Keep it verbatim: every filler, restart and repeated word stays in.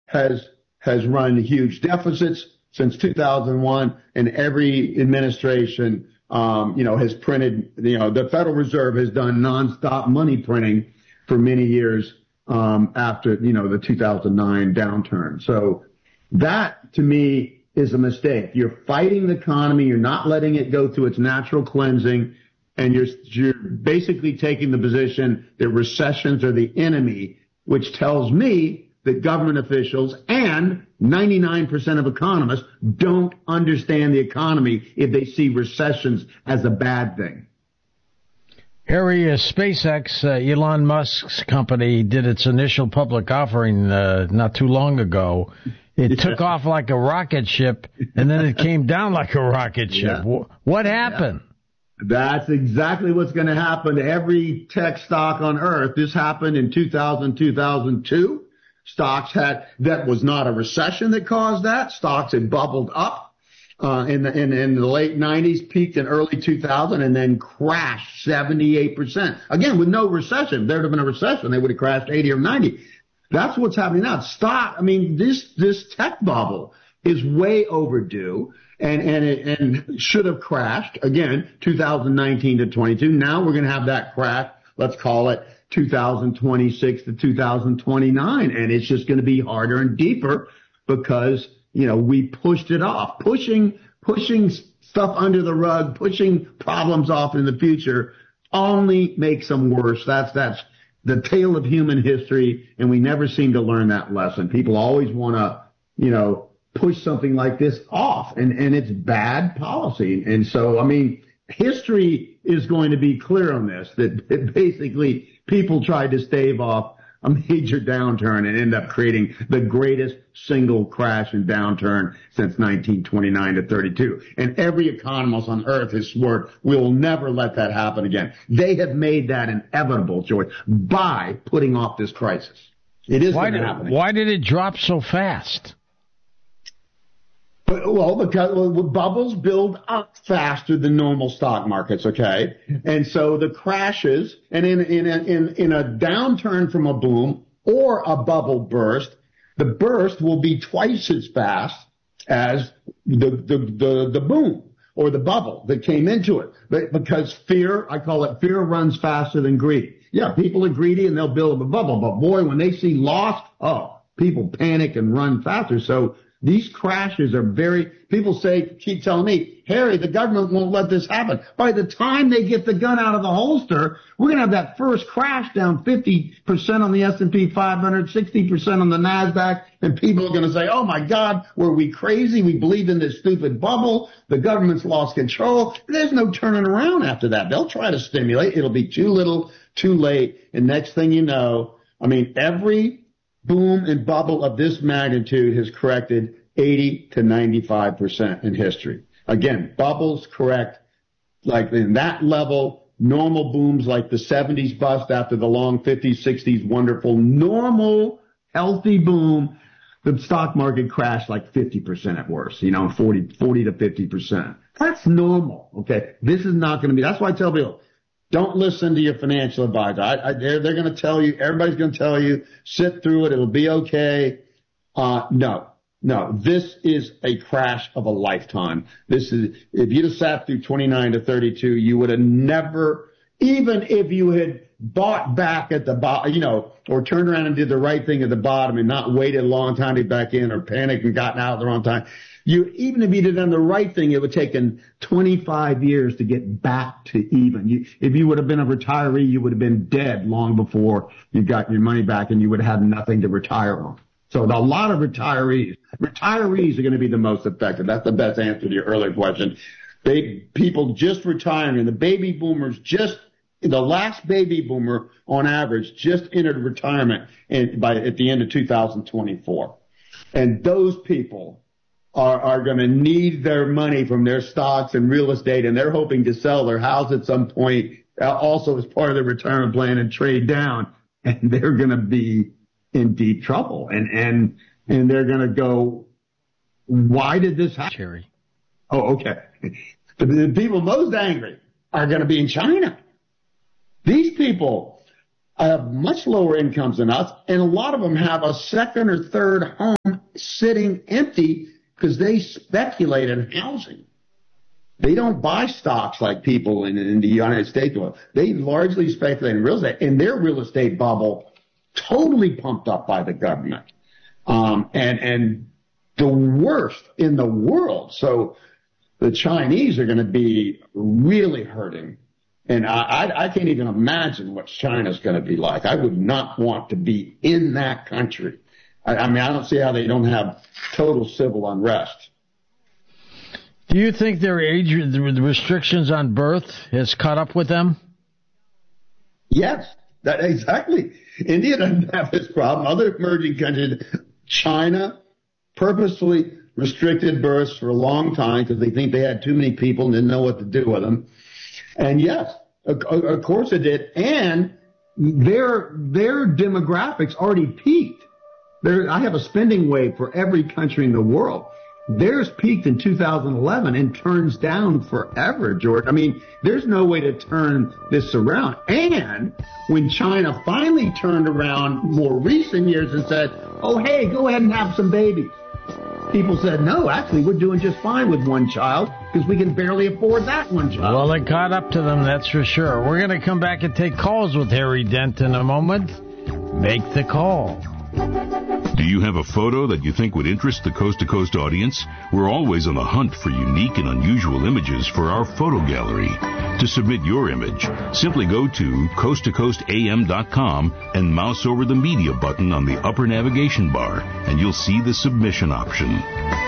has has run huge deficits since two thousand one, and every administration, um, you know, has printed, you know, the Federal Reserve has done nonstop money printing for many years um, after, you know, the two thousand nine downturn. So that, to me, is a mistake. You're fighting the economy. You're not letting it go through its natural cleansing. And you're, you're basically taking the position that recessions are the enemy, which tells me that government officials and ninety-nine percent of economists don't understand the economy if they see recessions as a bad thing. Harry, uh, SpaceX, uh, Elon Musk's company, did its initial public offering uh, not too long ago. It yeah. took off like a rocket ship, and then it came down like a rocket ship. Yeah. What happened? Yeah. That's exactly what's going to happen to every tech stock on Earth. This happened in two thousand, two thousand two. Stocks had, that was not a recession that caused that. Stocks had bubbled up uh, in the in, in the late nineties, peaked in early two thousand, and then crashed seventy-eight percent. Again, with no recession. If there would have been a recession, they would have crashed eighty or ninety. That's what's happening now. Stock, I mean, this this tech bubble is way overdue. And, and it and should have crashed, again, two thousand nineteen to twenty-two. Now we're going to have that crash, let's call it two thousand twenty-six to two thousand twenty-nine. And it's just going to be harder and deeper because, you know, we pushed it off. Pushing, pushing stuff under the rug, pushing problems off in the future only makes them worse. That's, that's the tale of human history. And we never seem to learn that lesson. People always want to, you know, push something like this off, and, and it's bad policy. And so, I mean, history is going to be clear on this, that, that basically people tried to stave off a major downturn and end up creating the greatest single crash and downturn since nineteen twenty-nine to thirty-two. And every economist on earth has sworn we'll never let that happen again. They have made that inevitable, George, by putting off this crisis. It is going to happen again. Why did it drop so fast? Well, because well, bubbles build up faster than normal stock markets, okay? And so the crashes, and in in a, in in a downturn from a boom or a bubble burst, the burst will be twice as fast as the the the, the boom or the bubble that came into it. But because fear, I call it fear runs faster than greed. Yeah, people are greedy and they'll build a bubble, but boy, when they see loss, oh, people panic and run faster. So these crashes are very, people say, keep telling me, Harry, the government won't let this happen. By the time they get the gun out of the holster, we're going to have that first crash down fifty percent on the S and P five hundred, sixty percent on the NASDAQ, and people are going to say, oh my God, were we crazy? We believed in this stupid bubble. The government's lost control. There's no turning around after that. They'll try to stimulate. It'll be too little, too late. And next thing you know, I mean, every boom and bubble of this magnitude has corrected eighty to ninety-five percent in history. Again, bubbles correct like in that level. Normal booms like the seventies bust after the long fifties, sixties, wonderful, normal, healthy boom. The stock market crashed like fifty percent at worst, you know, forty, forty to fifty percent. That's normal. Okay. This is not going to be, that's why I tell people, don't listen to your financial advisor. I, I, they're they're going to tell you, everybody's going to tell you, sit through it, it'll be okay. Uh, no, no, this is a crash of a lifetime. This is, if you'd have sat through twenty-nine to thirty-two, you would have never, even if you had bought back at the bottom, you know, or turned around and did the right thing at the bottom and not waited a long time to get back in or panicked and gotten out at the wrong time. You, even if you'd have done the right thing, it would have taken twenty-five years to get back to even. You, if you would have been a retiree, you would have been dead long before you got your money back, and you would have had nothing to retire on. So a lot of retirees, retirees are going to be the most affected. That's the best answer to your earlier question. They, people just retiring, and the baby boomers just, the last baby boomer on average just entered retirement in, by, at the end of two thousand twenty-four. And those people are, are going to need their money from their stocks and real estate, and they're hoping to sell their house at some point, uh, also as part of their retirement plan, and trade down, and they're going to be in deep trouble. And, and, and they're going to go, why did this happen? Cherry. Oh, okay. The, the people most angry are going to be in China. These people have much lower incomes than us, and a lot of them have a second or third home sitting empty because they speculate in housing. They don't buy stocks like people in, in the United States do. They largely speculate in real estate, and their real estate bubble totally pumped up by the government. Um, and, and the worst in the world. So the Chinese are going to be really hurting. And I, I, I can't even imagine what China's going to be like. I would not want to be in that country. I, I mean, I don't see how they don't have total civil unrest. Do you think their age, the restrictions on birth has caught up with them? Yes, that exactly. India doesn't have this problem. Other emerging countries, China, purposefully restricted births for a long time because they think they had too many people and didn't know what to do with them. And yes, of, of course it did. And their their demographics already peaked. There, I have a spending wave for every country in the world. Theirs peaked in two thousand eleven and turns down forever, George. I mean, there's no way to turn this around. And when China finally turned around more recent years and said, oh, hey, go ahead and have some babies, people said, no, actually, we're doing just fine with one child because we can barely afford that one child. Well, it caught up to them, that's for sure. We're going to come back and take calls with Harry Dent in a moment. Make the call. Do you have a photo that you think would interest the Coast to Coast audience? We're always on the hunt for unique and unusual images for our photo gallery. To submit your image, simply go to coast to coast a m dot com and mouse over the media button on the upper navigation bar, and you'll see the submission option.